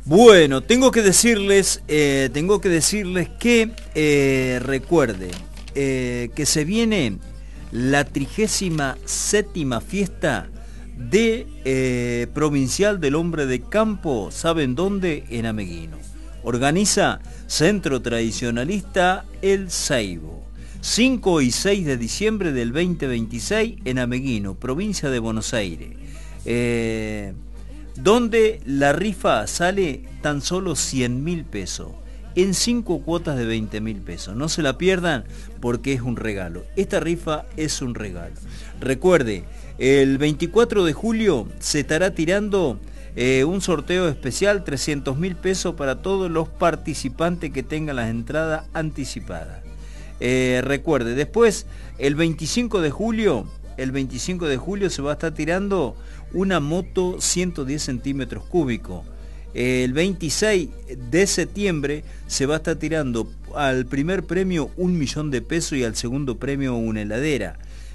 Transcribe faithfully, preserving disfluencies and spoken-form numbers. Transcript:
Bueno, tengo que decirles, eh, tengo que decirles que eh, recuerde eh, que se viene la trigésima séptima fiesta de eh, Provincial del Hombre de Campo. ¿Saben dónde? En Ameguino. Organiza Centro Tradicionalista El Seibo. cinco y seis de diciembre del veinte veintiséis en Ameguino, provincia de Buenos Aires. Eh, donde la rifa sale tan solo cien mil pesos, en cinco cuotas de veinte mil pesos. No se la pierdan porque es un regalo. Esta rifa es un regalo. Recuerde, el veinticuatro de julio se estará tirando eh, un sorteo especial, trescientos mil pesos para todos los participantes que tengan las entradas anticipadas. Eh, recuerde, después, el veinticinco de julio... El veinticinco de julio se va a estar tirando una moto ciento diez centímetros cúbicos. El veintiséis de septiembre se va a estar tirando al primer premio un millón de pesos y al segundo premio una heladera.